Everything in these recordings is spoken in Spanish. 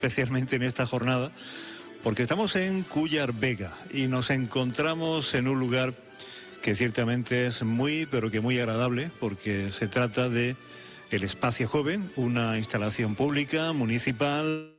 especialmente en esta jornada, porque estamos en Cúllar Vega y nos encontramos en un lugar que ciertamente es muy, pero que muy agradable, porque se trata de el Espacio Joven, una instalación pública, municipal,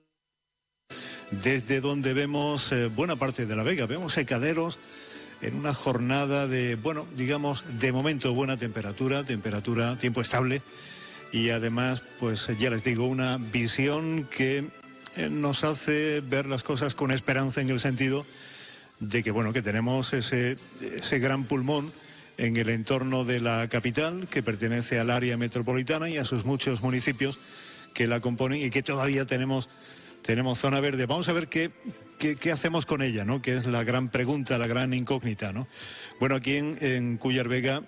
desde donde vemos buena parte de la Vega. Vemos secaderos en una jornada de, bueno, digamos, de momento buena temperatura, tiempo estable, y además, pues ya les digo, una visión que nos hace ver las cosas con esperanza, en el sentido de que, bueno, que tenemos ese gran pulmón en el entorno de la capital, que pertenece al área metropolitana y a sus muchos municipios que la componen, y que todavía tenemos zona verde. Vamos a ver qué hacemos con ella, ¿no? Que es la gran pregunta, la gran incógnita, ¿no? Bueno, aquí en Cúllar Vega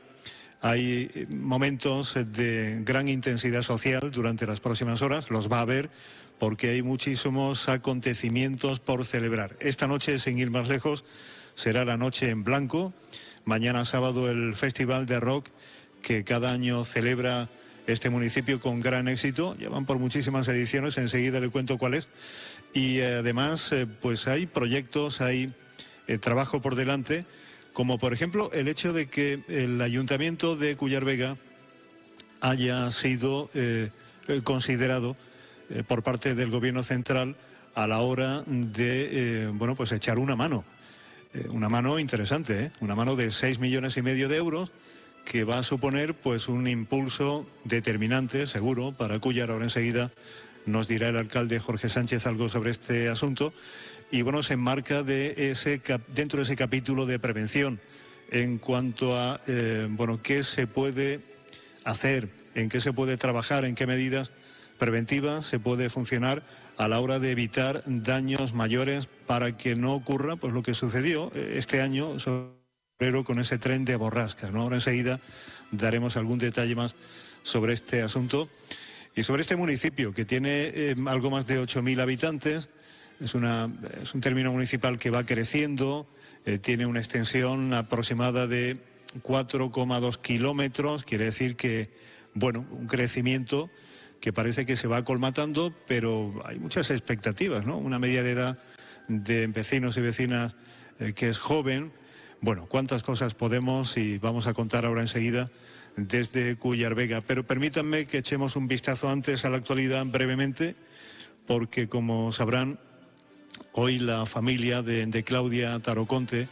hay momentos de gran intensidad social durante las próximas horas, los va a haber, porque hay muchísimos acontecimientos por celebrar. Esta noche, sin ir más lejos, será la Noche en Blanco. Mañana sábado el Festival de Rock, que cada año celebra este municipio con gran éxito. Ya van por muchísimas ediciones, enseguida le cuento cuál es. Y además, pues hay proyectos, hay trabajo por delante, como por ejemplo el hecho de que el Ayuntamiento de Cúllar Vega haya sido considerado por parte del Gobierno central a la hora de, bueno, pues echar una mano interesante, una mano de 6,5 millones de euros, que va a suponer pues un impulso determinante, seguro, para Cúllar. Ahora enseguida nos dirá el alcalde Jorge Sánchez algo sobre este asunto. Y bueno, se enmarca dentro de ese capítulo de prevención, en cuanto a bueno, qué se puede hacer, en qué se puede trabajar, en qué medidas preventivas se puede funcionar a la hora de evitar daños mayores, para que no ocurra pues lo que sucedió este año con ese tren de borrascas, ¿no? Ahora enseguida daremos algún detalle más sobre este asunto y sobre este municipio, que tiene algo más de 8.000 habitantes. Es un término municipal que va creciendo, tiene una extensión aproximada de 4,2 kilómetros, quiere decir que, bueno, un crecimiento que parece que se va colmatando, pero hay muchas expectativas, ¿no? Una media de edad de vecinos y vecinas que es joven. Bueno, cuántas cosas podemos y vamos a contar ahora enseguida desde Cúllar Vega. Pero permítanme que echemos un vistazo antes a la actualidad brevemente, porque como sabrán, hoy la familia de Claudia Taroconte,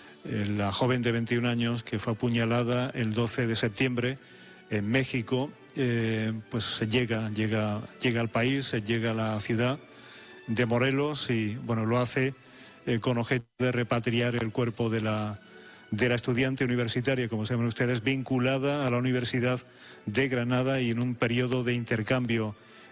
la joven de 21 años que fue apuñalada el 12 de septiembre en México, pues llega al país, llega a la ciudad de Morelos, y bueno, lo hace con objeto de repatriar el cuerpo de la estudiante universitaria, como saben ustedes, vinculada a la Universidad de Granada y en un periodo de intercambio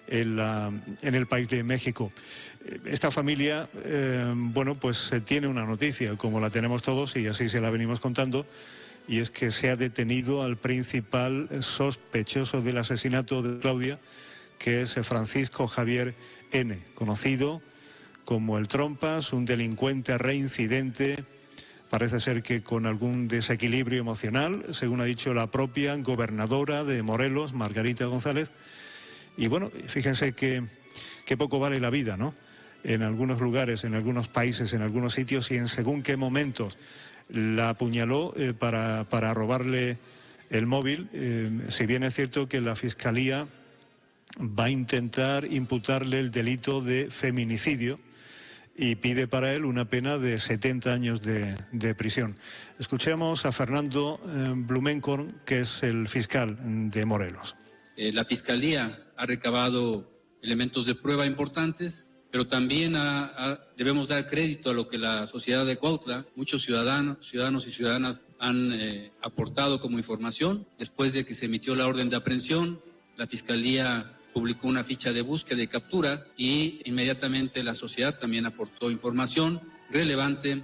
en el país de México. Esta familia, bueno, pues tiene una noticia, como la tenemos todos, y así se la venimos contando, y es que se ha detenido al principal sospechoso del asesinato de Claudia, que es Francisco Javier N., conocido como el Trompas, un delincuente reincidente, parece ser que con algún desequilibrio emocional, según ha dicho la propia gobernadora de Morelos, Margarita González. Y bueno, fíjense que poco vale la vida, ¿no? En algunos lugares, en algunos países, en algunos sitios, y en según qué momentos la apuñaló para robarle el móvil. Si bien es cierto que la Fiscalía va a intentar imputarle el delito de feminicidio y pide para él una pena de 70 años de prisión. Escuchemos a Fernando Blumenkorn, que es el fiscal de Morelos. La Fiscalía ha recabado elementos de prueba importantes, pero también debemos dar crédito a lo que la sociedad de Cuautla, muchos ciudadanos y ciudadanas han aportado como información. Después de que se emitió la orden de aprehensión, la Fiscalía publicó una ficha de búsqueda y captura, y inmediatamente la sociedad también aportó información relevante.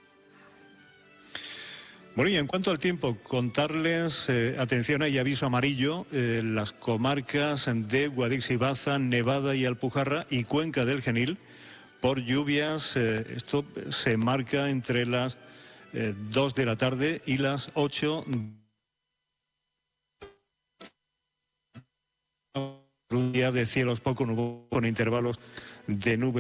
Bueno, y en cuanto al tiempo, contarles, atención, hay aviso amarillo en las comarcas de Guadix y Baza, Nevada y Alpujarra y Cuenca del Genil por lluvias. Esto se marca entre las 2 de la tarde y las 8 un día de cielos poco nubosos con intervalos de nubes.